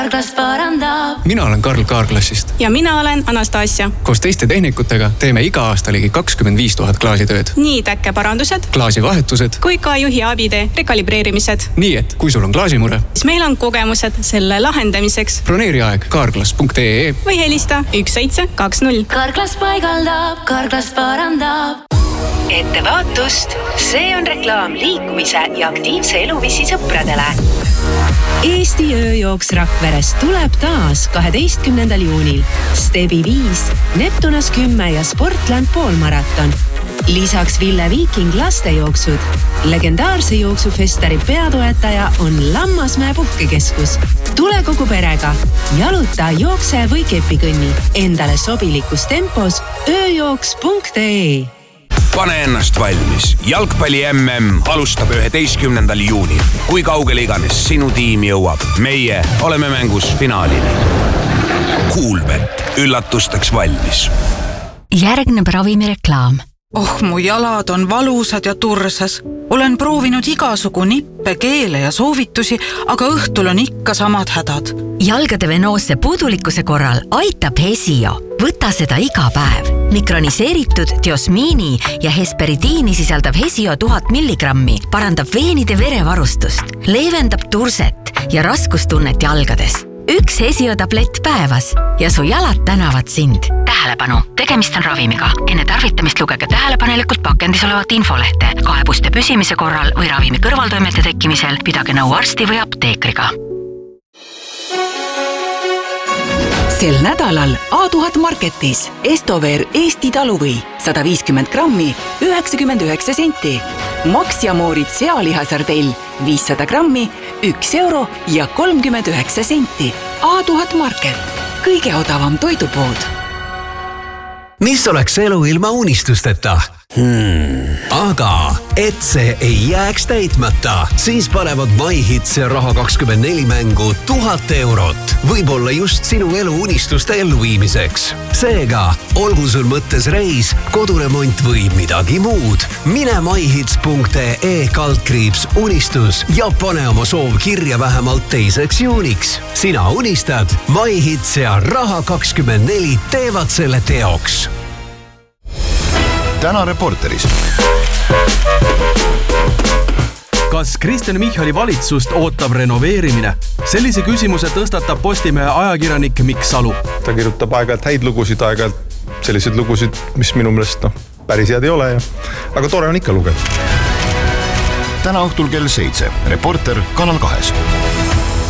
Karglas parandab. Mina olen Karl Kaarklassist. Ja mina olen Anastasia. Koos teiste tehnikutega teeme iga aasta ligi 25 000 klaasitööd. Nii täkkeparandused, klaasivahetused kui ka juhi abide rekalibreerimised. Nii et kui sul on klaasimure, siis meil on kogemused selle lahendamiseks. Broneeri aeg karglas.ee või helista 1720. Karglas paigaldab, Karglas parandab. Ettevaatust, see on reklaam liikumise ja aktiivse eluviisi sõpradele. Eesti ööjooks Rakveres tuleb taas 12. juunil. Stebi 5, Neptunas 10 ja Sportland poolmaraton. Lisaks Ville Viiking lastejooksud. Legendaarse jooksufestari peatoetaja on Lammasmäe puhkekeskus. Tule kogu perega. Jaluta, jookse või kepikõnni. Endale sobilikus tempos ööjooks.ee. Pane ennast valmis. Jalgpalli MM alustab 11. juunil. Kui kaugele iganes sinu tiim jõuab, meie oleme mängus finaalini. Kuulbet, üllatusteks valmis. Järgneb ravimireklaam. Mu jalad on valusad ja tursas. Olen proovinud igasugu nippe, keele ja soovitusi, aga õhtul on ikka samad hädad. Jalgade venoosse puudulikkuse korral aitab Hesio. Võta seda iga päev. Mikroniseeritud diosmiini ja hesperidiini sisaldav Hesio 1000 milligrammi parandab veenide verevarustust, leevendab turset ja raskustunnet jalgades. Üks Hesio tablett päevas ja su jalad tänavad sind. Tähelepanu, tegemist on ravimiga. Enne tarvitamist lugege tähelepanelikult pakendis olevat infolehte. Kaebuste püsimise korral või ravimi kõrvaltoimete tekkimisel pidage nõu arsti või apteekriga. Sel nädalal A1000 Marketis Estover Eesti taluvõi 150 grammi 99 senti. Max ja Moorid sealihasardell 500 grammi 1 euro ja 39 senti. A1000 Market, kõige odavam toidupood. Mis oleks elu ilma unistusteta? Aga et see ei jääks täitmata, siis panevad MyHits ja Raha24 mängu 1000 eurot. Võib-olla just sinu elu unistuste elluviimiseks. Seega, olgu sul mõttes reis, koduremont või midagi muud. Mine myhits.ee/unistus ja pane oma soov kirja vähemalt 2. juuniks. Sina unistad, MyHits ja Raha24 teevad selle teoks. Täna Reporteris. Kas Kristen Michali valitsust ootab renoveerimine? Sellise küsimuse tõstatab Postimehe ajakirjanik Mikk Salu. Ta kirjutab aeg-ajalt häid lugusid, aeg-ajalt selliseid lugusid, mis minu meelest päris head ei ole. Aga tore on ikka lugeda. Täna õhtul kell 7. Reporter Kanal 2.